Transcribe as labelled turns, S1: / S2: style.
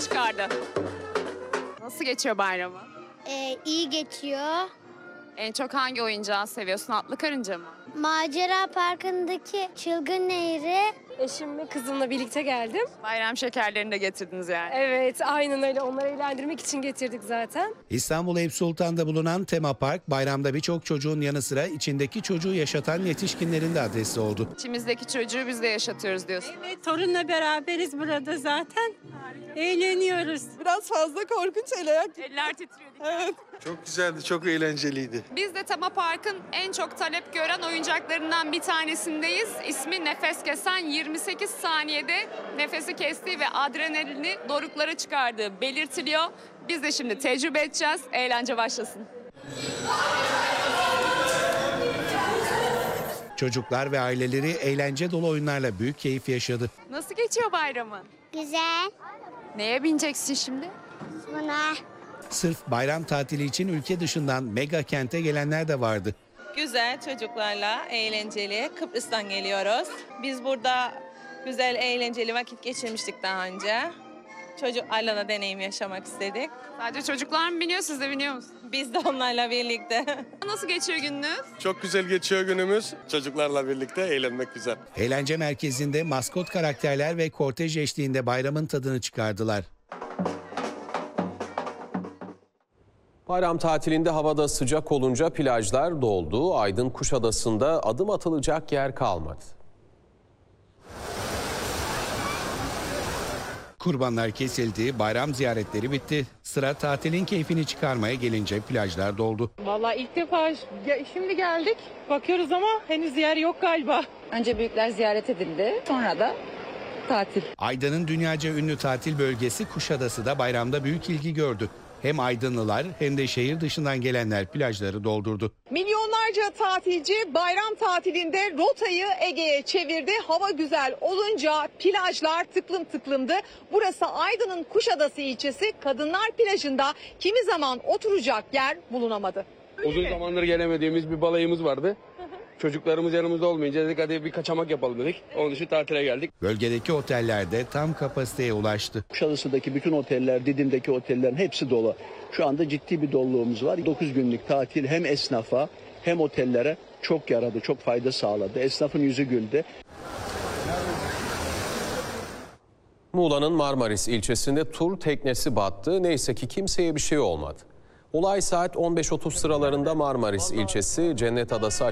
S1: çıkardı. Nasıl geçiyor bayramı?
S2: İyi geçiyor.
S1: En çok hangi oyuncağı seviyorsun? Atlı karınca mı?
S2: Macera Parkı'ndaki Çılgın Nehri.
S3: Eşim ve kızımla birlikte geldim.
S1: Bayram şekerlerini de getirdiniz yani.
S3: Evet, aynen öyle. Onları eğlendirmek için getirdik zaten.
S4: İstanbul Eyüp Sultan'da bulunan Tema Park, bayramda birçok çocuğun yanı sıra içindeki çocuğu yaşatan yetişkinlerin de adresi oldu.
S1: İçimizdeki çocuğu biz de yaşatıyoruz diyorsun.
S5: Evet, torunla beraberiz burada zaten. Eğleniyoruz.
S6: Biraz fazla korkunç
S1: Eller titriyor.
S6: Evet.
S7: Çok güzeldi, çok eğlenceliydi.
S1: Biz de Tema Park'ın en çok talep gören oyuncaklarından bir tanesindeyiz. İsmi Nefes Kesen, 28 saniyede nefesi kestiği ve adrenalini doruklara çıkardığı belirtiliyor. Biz de şimdi tecrübe edeceğiz. Eğlence başlasın.
S4: Çocuklar ve aileleri eğlence dolu oyunlarla büyük keyif yaşadı.
S1: Nasıl geçiyor bayramın?
S2: Güzel.
S1: Neye bineceksin şimdi?
S2: Buna.
S4: Sırf bayram tatili için ülke dışından mega kente gelenler de vardı.
S8: Güzel, çocuklarla eğlenceli. Kıbrıs'tan geliyoruz. Biz burada güzel, eğlenceli vakit geçirmiştik daha önce. Çocuklarla da deneyim yaşamak istedik.
S1: Sadece çocuklar mı biniyor, siz de biniyor musunuz?
S8: Biz de onlarla birlikte.
S1: Nasıl geçiyor gününüz?
S7: Çok güzel geçiyor günümüz. Çocuklarla birlikte eğlenmek güzel.
S4: Eğlence merkezinde maskot karakterler ve kortej eşliğinde bayramın tadını çıkardılar.
S9: Bayram tatilinde havada sıcak olunca plajlar doldu. Aydın Kuşadası'nda adım atılacak yer kalmadı.
S4: Kurbanlar kesildi, bayram ziyaretleri bitti. Sıra tatilin keyfini çıkarmaya gelince plajlar doldu.
S6: Vallahi ilk defa şimdi geldik. Bakıyoruz ama henüz yer yok galiba.
S10: Önce büyükler ziyaret edildi, sonra da tatil.
S4: Aydın'ın dünyaca ünlü tatil bölgesi Kuşadası da bayramda büyük ilgi gördü. Hem Aydınlılar hem de şehir dışından gelenler plajları doldurdu.
S6: Milyonlarca tatilci bayram tatilinde rotayı Ege'ye çevirdi. Hava güzel olunca plajlar tıklım tıklımdı. Burası Aydın'ın Kuşadası ilçesi. Kadınlar plajında kimi zaman oturacak yer bulunamadı.
S11: Uzun zamandır gelemediğimiz bir balayımız vardı. Çocuklarımız yanımızda olmayınca dedik hadi bir kaçamak yapalım dedik. Onun için tatile geldik.
S4: Bölgedeki otellerde tam kapasiteye ulaştı.
S12: Kuşadası'daki bütün oteller, Didim'deki otellerin hepsi dolu. Şu anda ciddi bir doluluğumuz var. 9 günlük tatil hem esnafa hem otellere çok yaradı, çok fayda sağladı. Esnafın yüzü güldü.
S9: Muğla'nın Marmaris ilçesinde tur teknesi battı. Neyse ki kimseye bir şey olmadı. Olay saat 15.30 sıralarında Marmaris ilçesi Cennet Adası